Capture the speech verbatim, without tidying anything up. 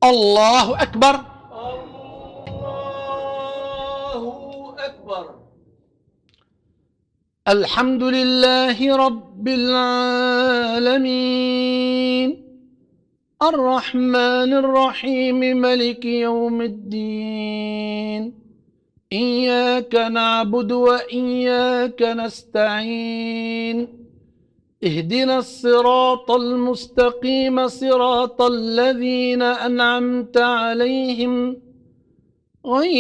الله أكبر. الله أكبر. الحمد لله رب العالمين الرحمن الرحيم ملك يوم الدين إياك نعبد وإياك نستعين اهدنا الصراط المستقيم صراط الذين أنعمت عليهم غير